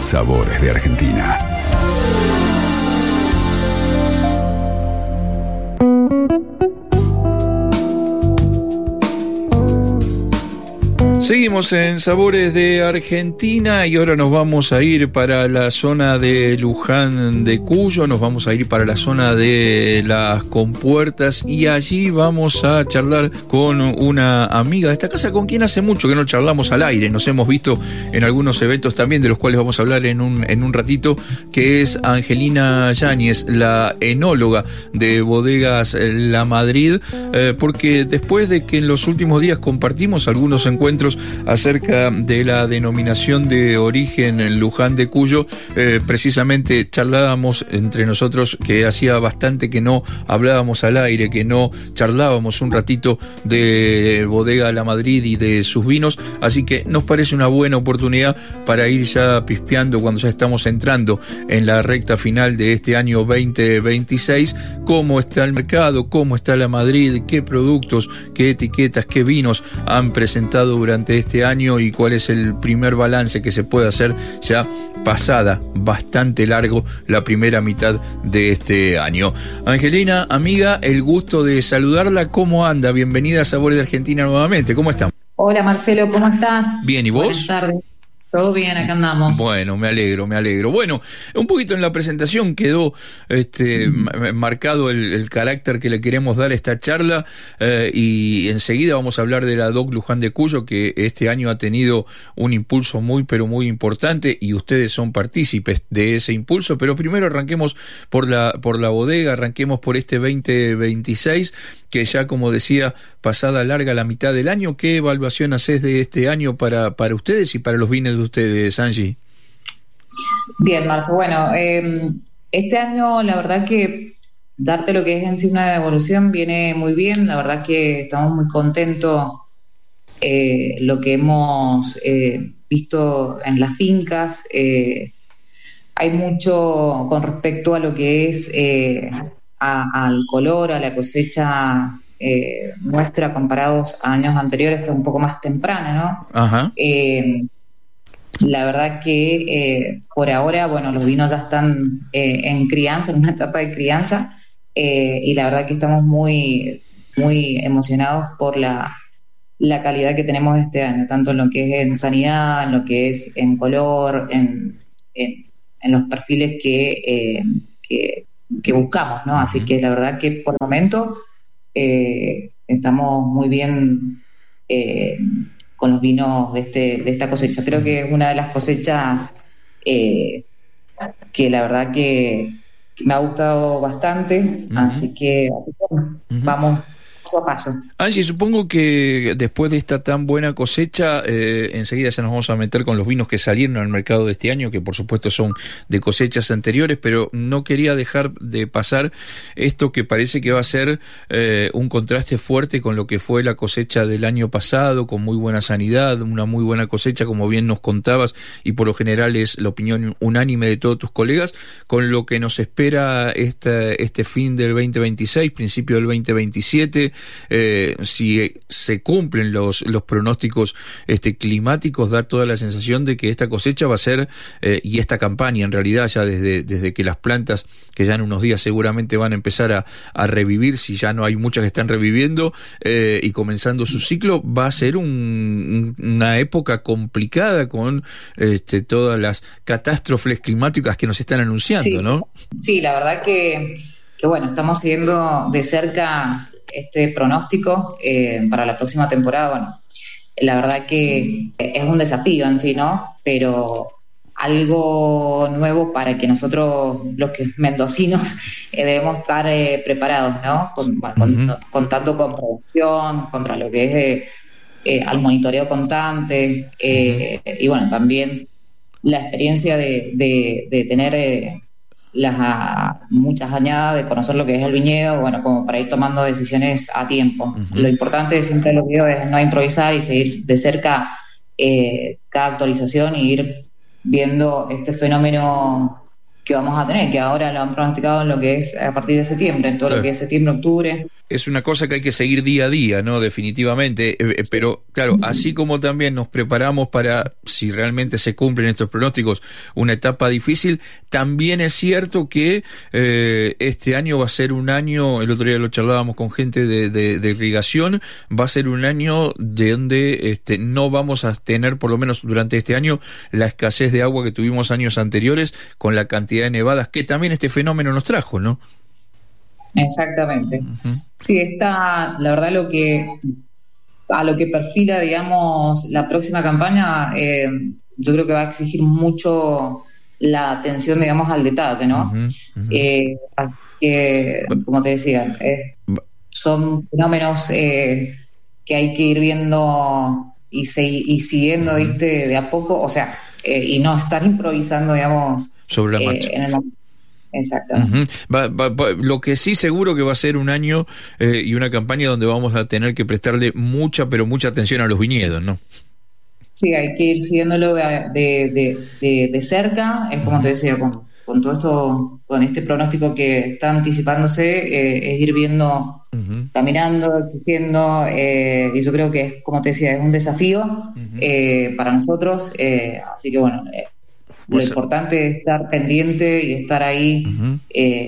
Sabores de Argentina. Seguimos en Sabores de Argentina y ahora nos vamos a ir para la zona de Luján de Cuyo, nos vamos a ir para la zona de Las Compuertas y allí vamos a charlar con una amiga de esta casa con quien hace mucho que no charlamos al aire. Nos hemos visto en algunos eventos también, de los cuales vamos a hablar en un ratito, que es Angelina Yáñez, la enóloga de Bodegas La Madrid, porque después de que en los últimos días compartimos algunos encuentros acerca de la denominación de origen en Luján de Cuyo, precisamente charlábamos entre nosotros que hacía bastante que no hablábamos al aire, que no charlábamos un ratito de Bodega La Madrid y de sus vinos, así que nos parece una buena oportunidad para ir ya pispeando cuando ya estamos entrando en la recta final de este año 2026, cómo está el mercado, cómo está La Madrid, qué productos, qué etiquetas, qué vinos han presentado durante este año y cuál es el primer balance que se puede hacer ya pasada bastante largo la primera mitad de este año. Angelina, amiga, el gusto de saludarla. ¿Cómo anda? Bienvenida a Sabores de Argentina nuevamente. ¿Cómo están? Hola Marcelo, ¿cómo estás? Bien, ¿y vos? Buenas tardes. Todo bien, acá andamos. Bueno, me alegro. Bueno, un poquito en la presentación quedó marcado el carácter que le queremos dar a esta charla, y enseguida vamos a hablar de la DOC Luján de Cuyo, que este año ha tenido un impulso muy, pero muy importante, y ustedes son partícipes de ese impulso. Pero primero arranquemos por la bodega, arranquemos por este 2026, que ya, como decía, pasada larga la mitad del año. ¿Qué evaluación haces de este año para ustedes y para los vinos de ustedes, Angie? Bien, Marce, bueno, este año la verdad que darte lo que es en sí una evolución viene muy bien. La verdad que estamos muy contentos lo que hemos visto en las fincas. Hay mucho con respecto a lo que es al color, a la cosecha nuestra, comparados a años anteriores, fue un poco más temprana, ¿no? Ajá. La verdad que por ahora, bueno, los vinos ya están en crianza, en una etapa de crianza, y la verdad que estamos muy, muy emocionados por la calidad que tenemos este año, tanto en lo que es en sanidad, en lo que es en color, en los perfiles que buscamos, ¿no? Así que la verdad que por el momento estamos muy bien con los vinos de esta cosecha. Creo que es una de las cosechas que la verdad que me ha gustado bastante, así que bueno, vamos paso a paso. Angie, supongo que después de esta tan buena cosecha, enseguida ya nos vamos a meter con los vinos que salieron al mercado de este año, que por supuesto son de cosechas anteriores, pero no quería dejar de pasar esto que parece que va a ser un contraste fuerte con lo que fue la cosecha del año pasado, con muy buena sanidad, una muy buena cosecha, como bien nos contabas, y por lo general es la opinión unánime de todos tus colegas, con lo que nos espera este fin del 2026, principio del 2027, si se cumplen los pronósticos climáticos, da toda la sensación de que esta cosecha va a ser, y esta campaña en realidad ya desde que las plantas, que ya en unos días seguramente van a empezar a revivir, si ya no hay muchas que están reviviendo, y comenzando su ciclo, va a ser una época complicada con todas las catástrofes climáticas que nos están anunciando, sí, ¿no? Sí, la verdad que bueno, estamos siguiendo de cerca este pronóstico para la próxima temporada. Bueno, la verdad que es un desafío en sí, ¿no? Pero algo nuevo para que nosotros, los que mendocinos, debemos estar preparados, ¿no? Contando con prevención, contra lo que es al monitoreo constante, y bueno, también la experiencia de tener muchas añadas, de conocer lo que es el viñedo, bueno, como para ir tomando decisiones a tiempo. Lo importante, siempre lo digo, es no improvisar y seguir de cerca cada actualización y ir viendo este fenómeno que vamos a tener, que ahora lo han pronosticado en lo que es a partir de septiembre, en todo lo que es septiembre, octubre. Es una cosa que hay que seguir día a día, ¿no? Definitivamente, pero claro, así como también nos preparamos para, si realmente se cumplen estos pronósticos, una etapa difícil, también es cierto que este año va a ser un año, el otro día lo charlábamos con gente de irrigación, va a ser un año de donde no vamos a tener, por lo menos durante este año, la escasez de agua que tuvimos años anteriores, con la cantidad de nevadas que también este fenómeno nos trajo, ¿no? Exactamente. Uh-huh. Sí, está, la verdad, a lo que perfila, digamos, la próxima campaña, yo creo que va a exigir mucho la atención, digamos, al detalle, ¿no? Uh-huh, uh-huh. Así que, como te decía, son fenómenos que hay que ir viendo y siguiendo, uh-huh. ¿Viste? De a poco, o sea, y no estar improvisando, digamos, sobre la marcha. En el momento. Exactamente. Uh-huh. Lo que sí seguro que va a ser un año y una campaña donde vamos a tener que prestarle mucha, pero mucha atención a los viñedos, ¿no? Sí, hay que ir siguiéndolo de cerca, es como uh-huh. Te decía, con todo esto, con este pronóstico que está anticipándose, es ir viendo, uh-huh. Caminando, exigiendo, y yo creo que es, como te decía, es un desafío uh-huh. Para nosotros, así que bueno, lo importante es estar pendiente y estar ahí uh-huh.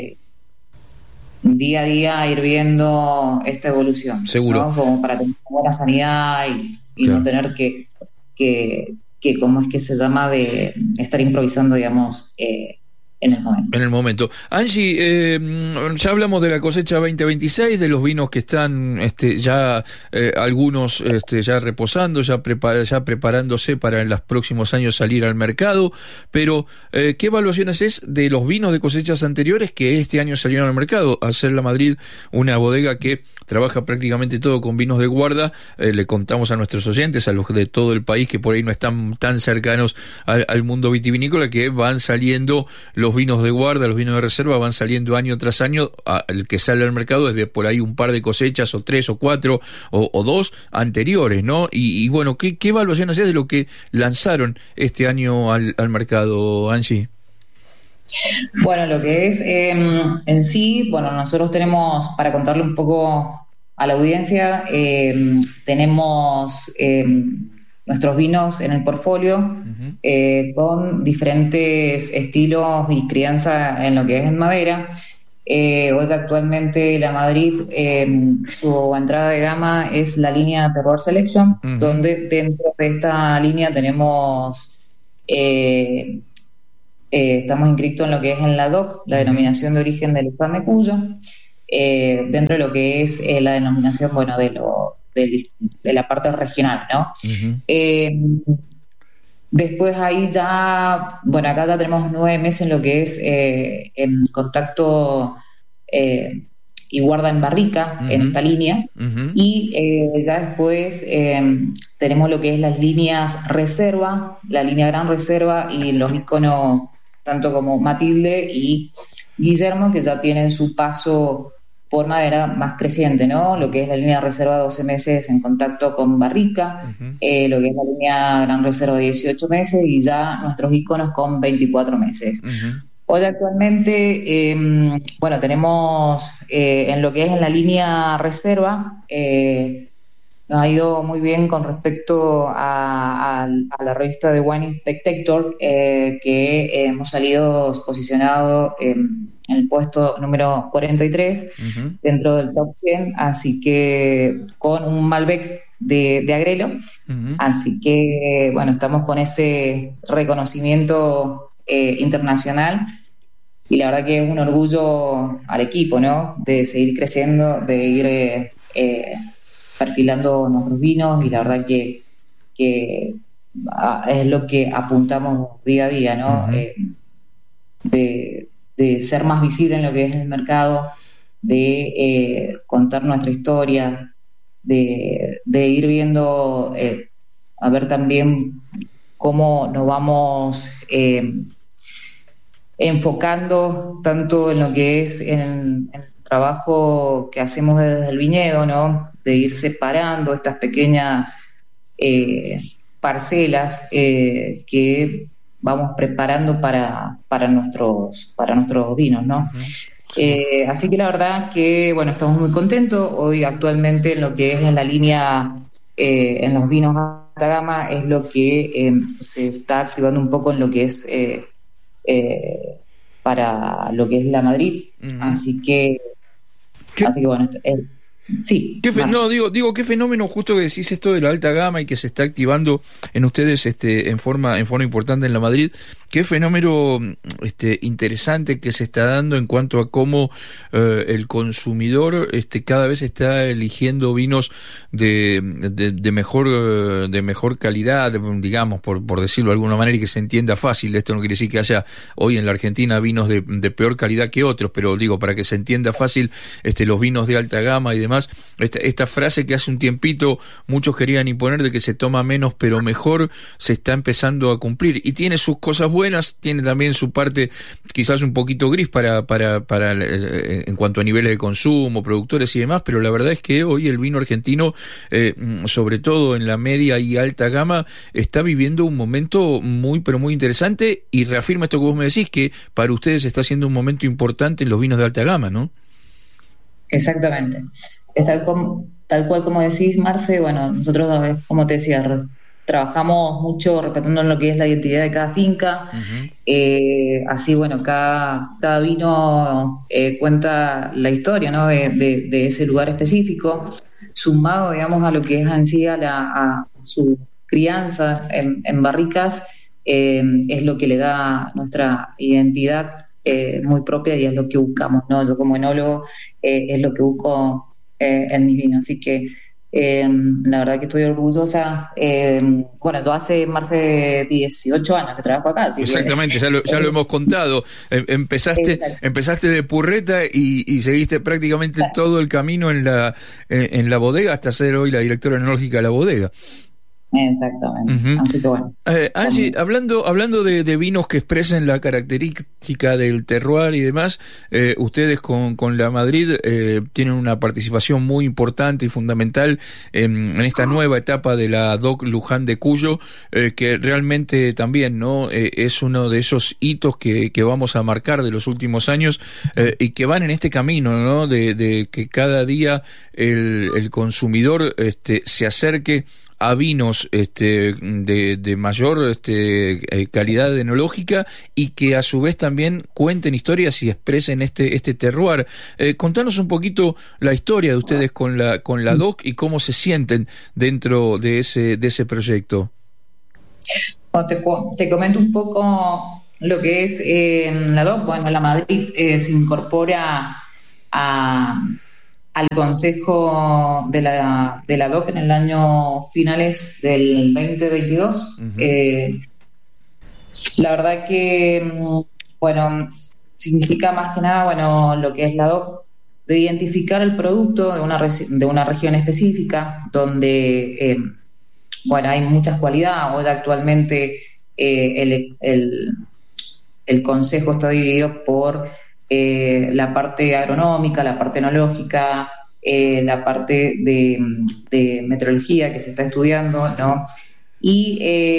Día a día, ir viendo esta evolución. Seguro. ¿No? Como para tener buena sanidad y claro. No tener que ¿cómo es que se llama? De estar improvisando, digamos, en el momento. Angie, ya hablamos de la cosecha 2026, de los vinos que están ya algunos ya reposando, ya preparándose para en los próximos años salir al mercado, pero ¿qué evaluaciones es de los vinos de cosechas anteriores que este año salieron al mercado? Hacer la Madrid, una bodega que trabaja prácticamente todo con vinos de guarda, le contamos a nuestros oyentes, a los de todo el país que por ahí no están tan cercanos al mundo vitivinícola, que van saliendo los vinos de guarda, los vinos de reserva van saliendo año tras año. El que sale al mercado es de por ahí un par de cosechas, o 3 o 4 o 2 anteriores, ¿no? Y bueno, ¿qué evaluación hacías de lo que lanzaron este año al mercado, Angie? Bueno, lo que es en sí, bueno, nosotros tenemos, para contarle un poco a la audiencia, tenemos nuestros vinos en el portfolio uh-huh. Con diferentes estilos y crianza en lo que es en madera. Hoy actualmente la Madrid, su entrada de gama es la línea Terroir Selection, uh-huh. donde dentro de esta línea tenemos estamos inscritos en lo que es en la DOC, la denominación de origen de Luján de Cuyo, dentro de lo que es la denominación, bueno, de la parte regional, ¿no? Uh-huh. Después ahí ya, bueno, acá ya tenemos 9 meses en lo que es en contacto y guarda en barrica, uh-huh. en esta línea, uh-huh. Y ya después tenemos lo que es las líneas reserva, la línea Gran Reserva y los íconos tanto como Matilde y Guillermo, que ya tienen su paso por madera más creciente, ¿no? Lo que es la línea reserva 12 meses en contacto con barrica, uh-huh. Lo que es la línea Gran Reserva 18 meses y ya nuestros íconos con 24 meses. Uh-huh. Hoy actualmente, bueno, tenemos en lo que es en la línea reserva, nos ha ido muy bien con respecto a la revista de Wine Spectator, que hemos salido posicionados en el puesto número 43 uh-huh. dentro del top 100, así que con un Malbec de Agrelo, uh-huh. Así que bueno, estamos con ese reconocimiento internacional y la verdad que es un orgullo al equipo, ¿no? De seguir creciendo, de ir perfilando nuestros vinos y la verdad que es lo que apuntamos día a día, ¿no? Uh-huh. De ser más visible en lo que es el mercado, de contar nuestra historia, de ir viendo, a ver también cómo nos vamos enfocando tanto en lo que es en el trabajo que hacemos desde el viñedo, ¿no? De ir separando estas pequeñas parcelas que vamos preparando para nuestros vinos, ¿no? Así que la verdad que, bueno, estamos muy contentos. Hoy actualmente en lo que es en la línea, en los vinos alta gama, es lo que se está activando un poco en lo que es para lo que es la Madrid. Así que bueno, sí. Digo, qué fenómeno justo que decís esto de la alta gama y que se está activando en ustedes en forma importante en la Madrid. Qué fenómeno interesante que se está dando en cuanto a cómo el consumidor cada vez está eligiendo vinos de mejor calidad, digamos, por decirlo de alguna manera, y que se entienda fácil. Esto no quiere decir que haya hoy en la Argentina vinos de peor calidad que otros, pero digo, para que se entienda fácil, los vinos de alta gama y demás. Esta frase que hace un tiempito muchos querían imponer de que se toma menos pero mejor, se está empezando a cumplir, y tiene sus cosas buenas, tiene también su parte quizás un poquito gris para en cuanto a niveles de consumo, productores y demás, pero la verdad es que hoy el vino argentino, sobre todo en la media y alta gama, está viviendo un momento muy pero muy interesante, y reafirma esto que vos me decís, que para ustedes está siendo un momento importante en los vinos de alta gama, ¿no? Exactamente. Es tal cual como decís, Marce. Bueno, nosotros, como te decía, trabajamos mucho respetando lo que es la identidad de cada finca. Así, bueno, cada vino cuenta la historia, ¿no? de ese lugar específico, sumado, digamos, a lo que es en sí a su crianza en barricas, es lo que le da nuestra identidad muy propia, y es lo que buscamos, ¿no? Yo como enólogo es lo que busco en mis vinos. Así que la verdad que estoy orgullosa. Bueno, yo hace 18 años que trabajo acá. Así exactamente, que, ya lo hemos contado. Empezaste de purreta y seguiste prácticamente todo el camino en la bodega hasta ser hoy la directora enológica de la bodega. Exactamente. Así que bueno. Angie, hablando de vinos que expresen la característica del terroir y demás, ustedes con la Madrid tienen una participación muy importante y fundamental en esta nueva etapa de la DOC Luján de Cuyo, que realmente también, ¿no? Es uno de esos hitos que vamos a marcar de los últimos años, y que van en este camino, ¿no? De que cada día el consumidor se acerque a vinos de mayor calidad enológica, y que a su vez también cuenten historias y expresen este terroir. Contanos un poquito la historia de ustedes con la DOC y cómo se sienten dentro de ese proyecto. Bueno, te comento un poco lo que es la DOC. Bueno, la Madrid se incorpora al Consejo de la DOC en el año finales del 2022. La verdad que, bueno, significa más que nada, bueno, lo que es la DOC, de identificar el producto de una región específica, donde, bueno, hay muchas cualidades. Hoy actualmente el Consejo está dividido por la parte agronómica, la parte enológica, la parte de metrología que se está estudiando, ¿no? Y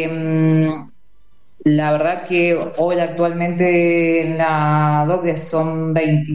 la verdad que hoy actualmente en la DOC son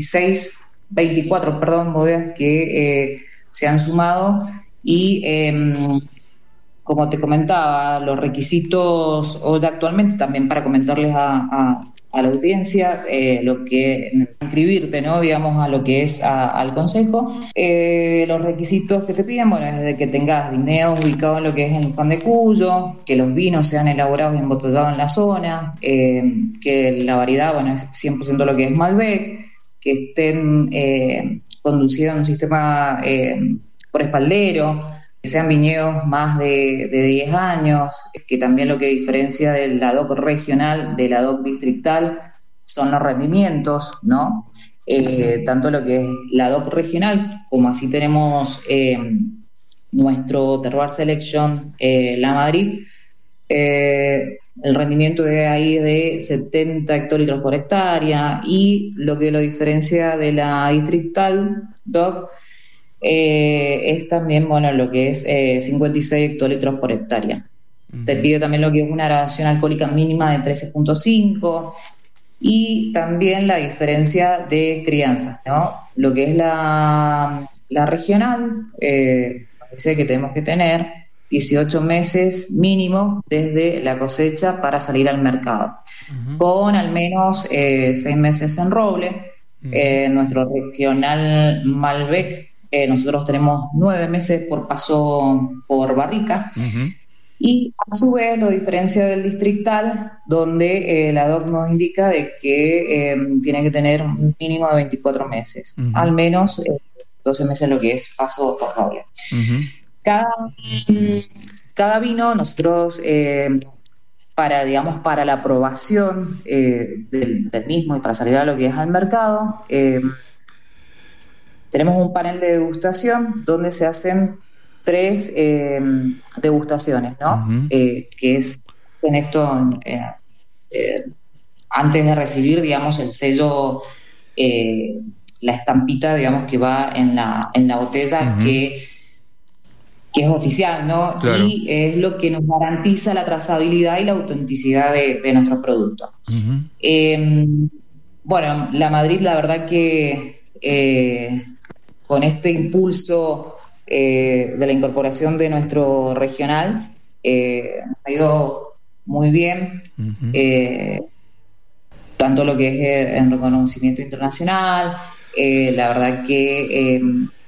24 bodegas que se han sumado, y como te comentaba, los requisitos hoy actualmente, también para comentarles a la audiencia, lo que inscribirte, ¿no? Digamos, a lo que es al consejo. Los requisitos que te piden, bueno, es de que tengas viñedos ubicados en lo que es el Luján de Cuyo, que los vinos sean elaborados y embotellados en la zona, que la variedad, bueno, es 100% lo que es Malbec, que estén conducidos en un sistema por espaldero, que sean viñedos más de 10 años, que también lo que diferencia de la DOC regional de la DOC distrital son los rendimientos, ¿no? Tanto lo que es la DOC regional, como así tenemos nuestro Terroir Selection, la Madrid, el rendimiento de ahí es de 70 hectolitros por hectárea, y lo que lo diferencia de la distrital DOC es también, bueno, lo que es 56 hectolitros por hectárea. te pide también lo que es una graduación alcohólica mínima de 13,5 y también la diferencia de crianza, ¿no? Lo que es la regional, dice que tenemos que tener 18 meses mínimo desde la cosecha para salir al mercado, con al menos 6 meses en roble. Nuestro regional Malbec, nosotros tenemos 9 meses por paso por barrica. Y a su vez lo diferencia del distrital, donde la DOC nos indica de que tiene que tener un mínimo de 24 meses, al menos 12 meses lo que es paso por roble. Cada vino nosotros, para la aprobación del mismo y para salir a lo que es al mercado, tenemos un panel de degustación donde se hacen 3 degustaciones, ¿no? Que es en esto antes de recibir, digamos, el sello, la estampita, digamos, que va en la botella, que es oficial, ¿no? Claro. Y es lo que nos garantiza la trazabilidad y la autenticidad de nuestro producto. Bueno, la Madrid, la verdad que con este impulso de la incorporación de nuestro regional, ha ido muy bien, tanto lo que es en reconocimiento internacional, la verdad que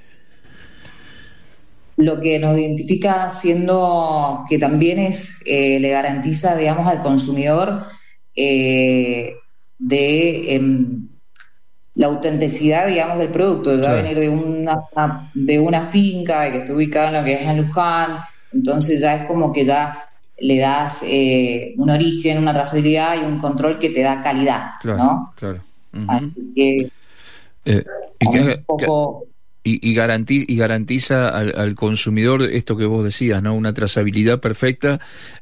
lo que nos identifica siendo que también le garantiza, digamos, al consumidor la autenticidad, digamos, del producto, ya venir de una finca que esté ubicada en lo que es en Luján, entonces ya es como que ya le das un origen, una trazabilidad y un control que te da calidad, ¿no? Claro. Así que un poco... Y garantiza al consumidor esto que vos decías, ¿no? Una trazabilidad perfecta,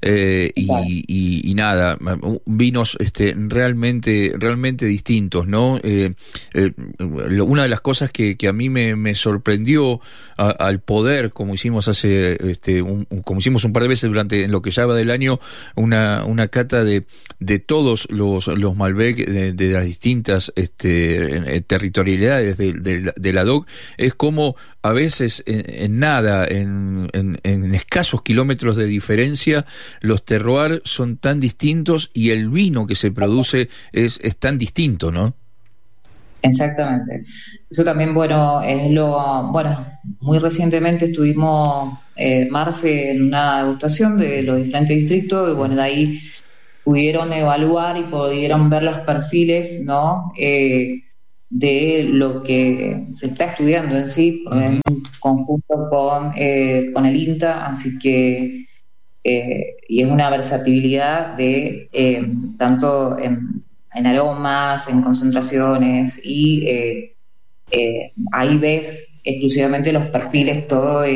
y nada, vinos realmente distintos, ¿no? Una de las cosas que a mí me sorprendió al poder, como hicimos como hicimos un par de veces durante lo que ya va del año, una cata de todos los Malbec de las distintas territorialidades de la DOC, es como a veces en escasos kilómetros de diferencia los terroirs son tan distintos y el vino que se produce es tan distinto, ¿no? Exactamente. Eso también, muy recientemente estuvimos, Marce, en una degustación de los diferentes distritos, y de ahí pudieron evaluar y pudieron ver los perfiles, ¿no? De lo que se está estudiando en sí, en conjunto con el INTA, así que y es una versatilidad de tanto en aromas, en concentraciones, y ahí ves exclusivamente los perfiles todo